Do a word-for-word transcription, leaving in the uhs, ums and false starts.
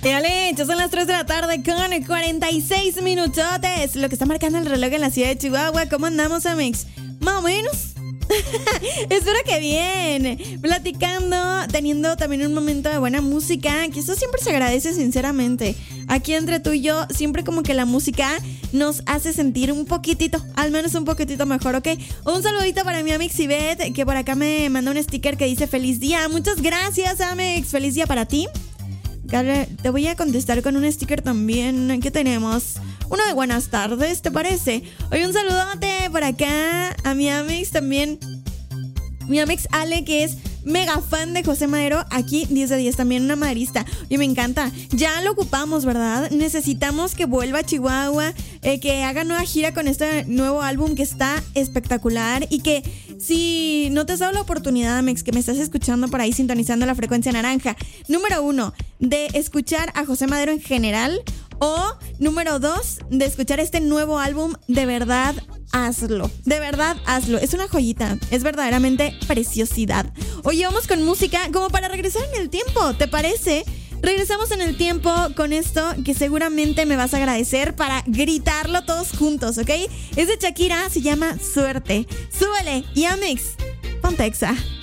Dale, ya son las tres de la tarde con cuarenta y seis minutotes. Lo que está marcando el reloj en la ciudad de Chihuahua. ¿Cómo andamos, Amex? Más o menos. Espero que bien. Platicando, teniendo también un momento de buena música, que eso siempre se agradece sinceramente. Aquí entre tú y yo, siempre como que la música nos hace sentir un poquitito, al menos un poquitito mejor, ¿ok? Un saludito para mi Amex Ivette, que por acá me mandó un sticker que dice feliz día. Muchas gracias, Amex. Feliz día para ti. Te voy a contestar con un sticker también. ¿Qué tenemos? Uno de buenas tardes, ¿te parece? Oye, un saludote por acá a mi Amex también. Mi Amex Ale, que es mega fan de José Madero. Aquí diez de diez también, una maderista. Oye, me encanta. Ya lo ocupamos, ¿verdad? Necesitamos que vuelva a Chihuahua, eh, que haga nueva gira con este nuevo álbum que está espectacular. Y que si no te has dado la oportunidad, Amex, que me estás escuchando por ahí sintonizando la frecuencia naranja, número uno, de escuchar a José Madero en general. O número dos, de escuchar este nuevo álbum, de verdad, hazlo. De verdad, hazlo. Es una joyita. Es verdaderamente preciosidad. Oye, vamos con música como para regresar en el tiempo, ¿te parece? Regresamos en el tiempo con esto que seguramente me vas a agradecer para gritarlo todos juntos, ¿ok? Es de Shakira, se llama Suerte. Súbele y Amex, ponte Exa.